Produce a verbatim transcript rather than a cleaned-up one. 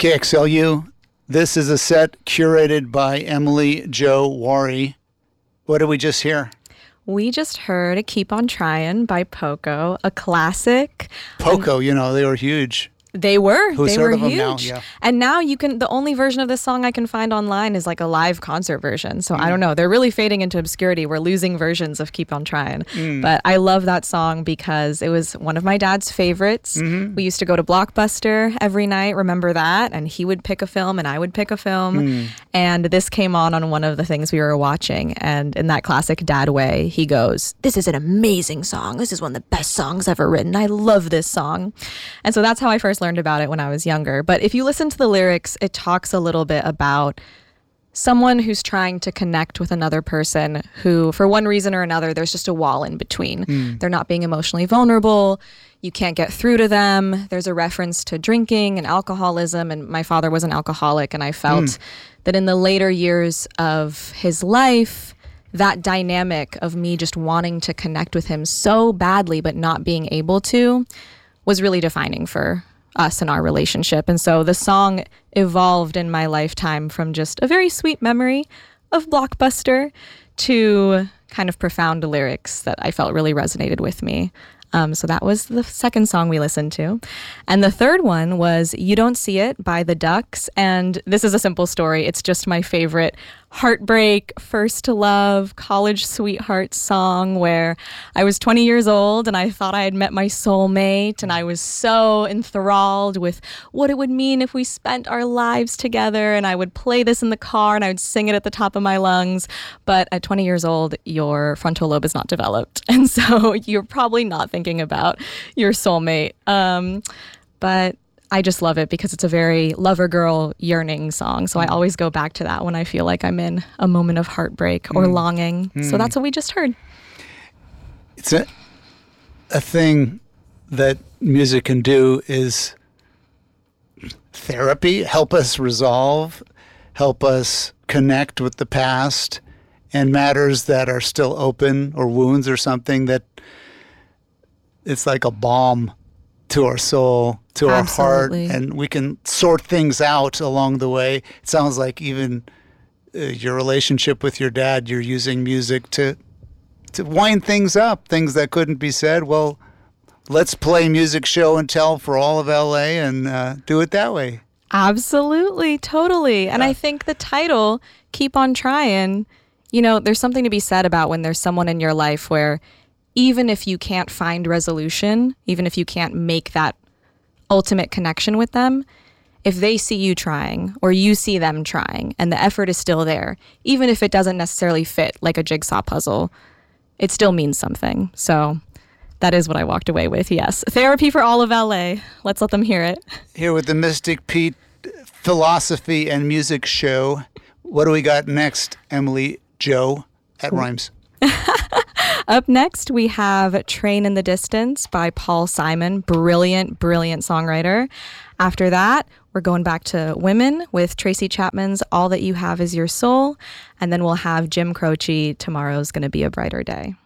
K X L U. This is a set curated by Emily Jo Worry. What did we just hear? We just heard Keep on Trying by Poco, a classic. Poco, um, you know, they were huge. They were. Who's they heard were of them huge. now? Yeah. And now you can, the only version of this song I can find online is like a live concert version. So mm. I don't know. They're really fading into obscurity. We're losing versions of Keep on Trying. Mm. But I love that song because it was one of my dad's favorites. Mm-hmm. We used to go to Blockbuster every night. Remember that? And he would pick a film and I would pick a film. Mm. And this came on on one of the things we were watching. And in that classic dad way, he goes, "This is an amazing song. This is one of the best songs ever written. I love this song." And so that's how I first learned about it when I was younger. But if you listen to the lyrics, it talks a little bit about someone who's trying to connect with another person who, for one reason or another, there's just a wall in between. Mm. They're not being emotionally vulnerable. You can't get through to them. There's a reference to drinking and alcoholism. And my father was an alcoholic. And I felt mm. that in the later years of his life, that dynamic of me just wanting to connect with him so badly, but not being able to, was really defining for us and our relationship. And so the song evolved in my lifetime from just a very sweet memory of Blockbuster to kind of profound lyrics that I felt really resonated with me. Um, so that was the second song we listened to. And the third one was You Don't See It by the Ducks. And this is a simple story. It's just my favorite heartbreak, first love, college sweetheart song where I was twenty years old and I thought I had met my soulmate, and I was so enthralled with what it would mean if we spent our lives together, and I would play this in the car and I would sing it at the top of my lungs. But at twenty years old, your frontal lobe is not developed, and so you're probably not thinking about your soulmate. Um, but I just love it because it's a very lover girl yearning song. So I always go back to that when I feel like I'm in a moment of heartbreak or mm. longing. Mm. So that's what we just heard. It's a, a thing that music can do is therapy, help us resolve, help us connect with the past and matters that are still open or wounds or something that it's like a balm to our soul, to Absolutely. our heart, and we can sort things out along the way. It sounds like even uh, your relationship with your dad, you're using music to to wind things up, things that couldn't be said. Well, let's play music show and tell for all of L A and uh, do it that way. Absolutely, totally. And yeah. I think the title, Keep on Trying, you know, there's something to be said about when there's someone in your life where even if you can't find resolution, even if you can't make that ultimate connection with them, if they see you trying or you see them trying and the effort is still there, even if it doesn't necessarily fit like a jigsaw puzzle, it still means something. So that is what I walked away with, yes. Therapy for all of L A. Let's let them hear it. Here with the Mystic Pete Philosophy and Music Show. What do we got next, Emily Jo at Rhymes? Up next, we have Train in the Distance by Paul Simon. Brilliant, brilliant songwriter. After that, we're going back to women with Tracy Chapman's All That You Have Is Your Soul. And then we'll have Jim Croce, Tomorrow's Gonna Be a Brighter Day.